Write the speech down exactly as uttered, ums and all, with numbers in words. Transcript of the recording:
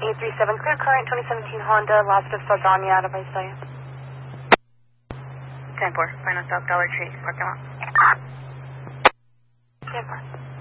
eight three seven, clear current, twenty seventeen Honda, Las of Saldana, out of Isaiah. ten four, final stop, Dollar Tree, parking lot. ten four.